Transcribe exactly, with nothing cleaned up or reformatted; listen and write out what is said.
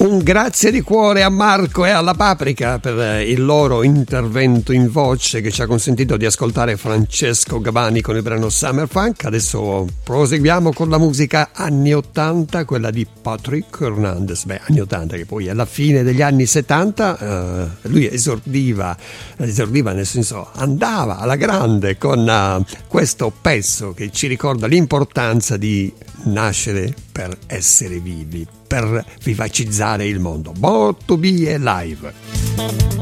Un grazie di cuore a Marco e alla Paprika per il loro intervento in voce che ci ha consentito di ascoltare Francesco Gavani con il brano Summer Funk. Adesso proseguiamo con la musica anni ottanta, quella di Patrick Hernandez. Beh, anni ottanta che poi alla fine degli anni settanta eh, lui esordiva, esordiva nel senso andava alla grande con uh, questo pezzo che ci ricorda l'importanza di nascere per essere vivi, per vivacizzare il mondo. Born to be alive.